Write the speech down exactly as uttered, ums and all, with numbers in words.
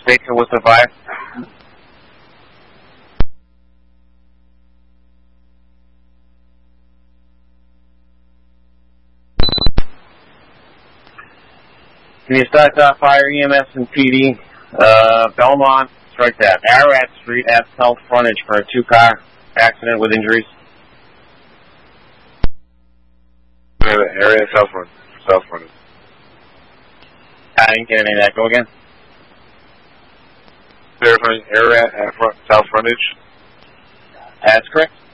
Baker with the five. Can you start that fire E M S and P D? Uh, Belmont, strike that. Ararat Street at South Frontage for a two-car accident with injuries. Area South Frontage. South Frontage. I didn't get any of that. Go again. Verifying Ararat at front, South Frontage. That's correct.